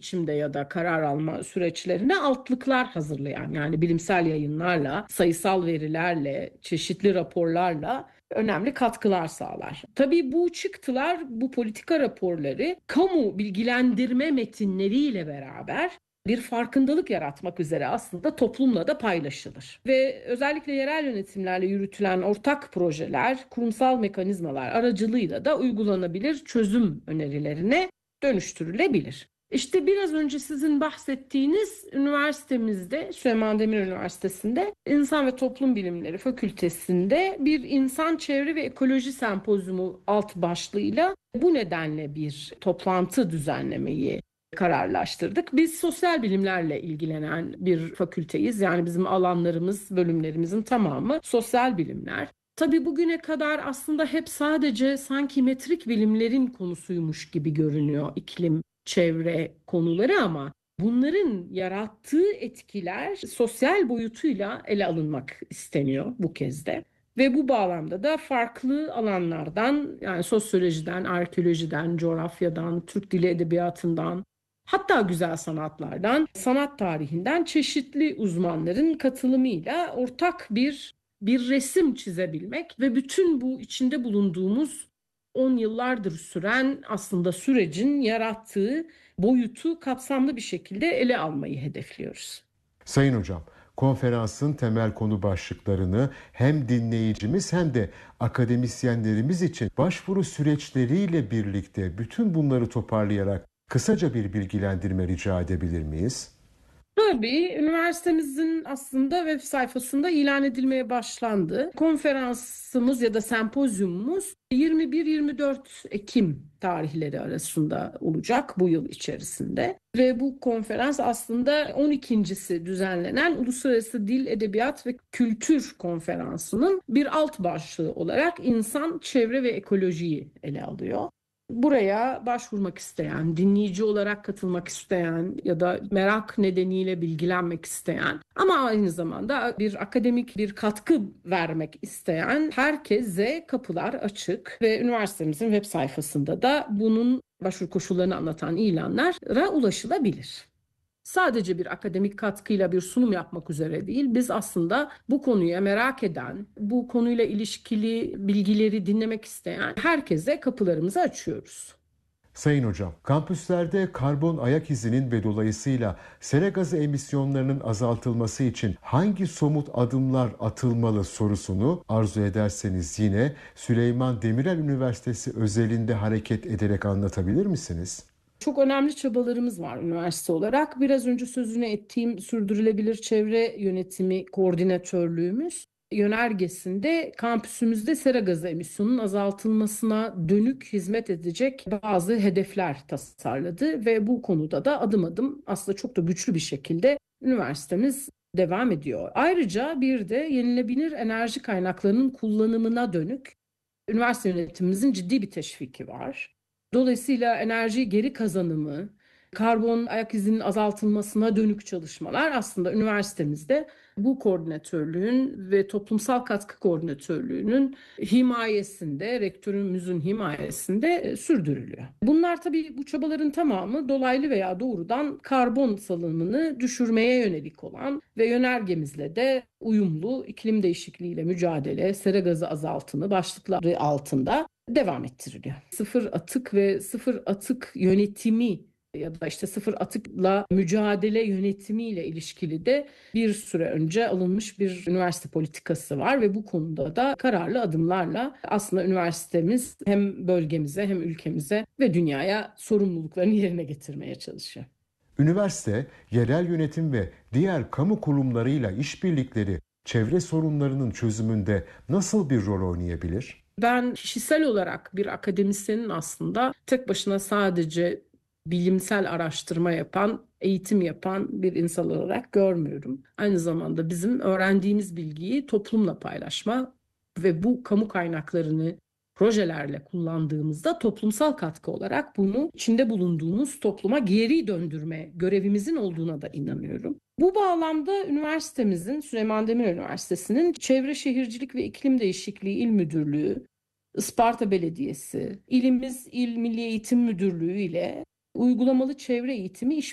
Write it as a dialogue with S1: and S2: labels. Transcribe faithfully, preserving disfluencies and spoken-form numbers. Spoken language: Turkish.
S1: biçimde ya da karar alma süreçlerine altlıklar hazırlayan, yani bilimsel yayınlarla, sayısal verilerle, çeşitli raporlarla önemli katkılar sağlar. Tabii bu çıktılar, bu politika raporları kamu bilgilendirme metinleriyle beraber bir farkındalık yaratmak üzere aslında toplumla da paylaşılır. Ve özellikle yerel yönetimlerle yürütülen ortak projeler, kurumsal mekanizmalar aracılığıyla da uygulanabilir çözüm önerilerine dönüştürülebilir. İşte biraz önce sizin bahsettiğiniz üniversitemizde, Süleyman Demirel Üniversitesi'nde İnsan ve Toplum Bilimleri Fakültesi'nde bir insan, çevre ve ekoloji sempozyumu alt başlığıyla bu nedenle bir toplantı düzenlemeyi kararlaştırdık. Biz sosyal bilimlerle ilgilenen bir fakülteyiz. Yani bizim alanlarımız, bölümlerimizin tamamı sosyal bilimler. Tabii bugüne kadar aslında hep sadece sanki metrik bilimlerin konusuymuş gibi görünüyor iklim, çevre konuları, ama bunların yarattığı etkiler sosyal boyutuyla ele alınmak isteniyor bu kez de. Ve bu bağlamda da farklı alanlardan, yani sosyolojiden, arkeolojiden, coğrafyadan, Türk dili edebiyatından, hatta güzel sanatlardan, sanat tarihinden çeşitli uzmanların katılımıyla ortak bir bir resim çizebilmek ve bütün bu içinde bulunduğumuz on yıllardır süren aslında sürecin yarattığı boyutu kapsamlı bir şekilde ele almayı hedefliyoruz.
S2: Sayın Hocam, konferansın temel konu başlıklarını hem dinleyicimiz hem de akademisyenlerimiz için başvuru süreçleriyle birlikte bütün bunları toparlayarak kısaca bir bilgilendirme rica edebilir miyiz?
S1: Tabii, üniversitemizin aslında web sayfasında ilan edilmeye başlandı. Konferansımız ya da sempozyumumuz yirmi bir yirmi dört Ekim tarihleri arasında olacak bu yıl içerisinde. Ve bu konferans aslında on ikincisi düzenlenen Uluslararası Dil, Edebiyat ve Kültür Konferansı'nın bir alt başlığı olarak insan, çevre ve ekolojiyi ele alıyor. Buraya başvurmak isteyen, dinleyici olarak katılmak isteyen ya da merak nedeniyle bilgilenmek isteyen ama aynı zamanda bir akademik bir katkı vermek isteyen herkese kapılar açık ve üniversitemizin web sayfasında da bunun başvuru koşullarını anlatan ilanlara ulaşılabilir. Sadece bir akademik katkıyla bir sunum yapmak üzere değil, biz aslında bu konuya merak eden, bu konuyla ilişkili bilgileri dinlemek isteyen herkese kapılarımızı açıyoruz.
S2: Sayın Hocam, kampüslerde karbon ayak izinin ve dolayısıyla sera gazı emisyonlarının azaltılması için hangi somut adımlar atılmalı sorusunu arzu ederseniz yine Süleyman Demirel Üniversitesi özelinde hareket ederek anlatabilir misiniz?
S1: Çok önemli çabalarımız var üniversite olarak. Biraz önce sözünü ettiğim Sürdürülebilir Çevre Yönetimi Koordinatörlüğümüz yönergesinde kampüsümüzde sera gazı emisyonunun azaltılmasına dönük hizmet edecek bazı hedefler tasarladı ve bu konuda da adım adım aslında çok da güçlü bir şekilde üniversitemiz devam ediyor. Ayrıca bir de yenilenebilir enerji kaynaklarının kullanımına dönük üniversite yönetimimizin ciddi bir teşviki var. Dolayısıyla enerji geri kazanımı, karbon ayak izinin azaltılmasına dönük çalışmalar aslında üniversitemizde bu koordinatörlüğün ve toplumsal katkı koordinatörlüğünün himayesinde, rektörümüzün himayesinde sürdürülüyor. Bunlar tabii, bu çabaların tamamı dolaylı veya doğrudan karbon salınımını düşürmeye yönelik olan ve yönergemizle de uyumlu iklim değişikliğiyle mücadele, sera gazı azaltımı başlıkları altında devam ettiriliyor. Sıfır atık ve sıfır atık yönetimi ya da işte sıfır atıkla mücadele yönetimiyle ilişkili de bir süre önce alınmış bir üniversite politikası var ve bu konuda da kararlı adımlarla aslında üniversitemiz hem bölgemize hem ülkemize ve dünyaya sorumluluklarını yerine getirmeye çalışıyor.
S2: Üniversite, yerel yönetim ve diğer kamu kurumlarıyla işbirlikleri çevre sorunlarının çözümünde nasıl bir rol oynayabilir?
S1: Ben kişisel olarak bir akademisyenin aslında tek başına sadece bilimsel araştırma yapan, eğitim yapan bir insan olarak görmüyorum. Aynı zamanda bizim öğrendiğimiz bilgiyi toplumla paylaşma ve bu kamu kaynaklarını projelerle kullandığımızda toplumsal katkı olarak bunu içinde bulunduğumuz topluma geri döndürme görevimizin olduğuna da inanıyorum. Bu bağlamda üniversitemizin, Süleyman Demirel Üniversitesi'nin Çevre Şehircilik ve İklim Değişikliği İl Müdürlüğü, Isparta Belediyesi, ilimiz İl Milli Eğitim Müdürlüğü ile uygulamalı çevre eğitimi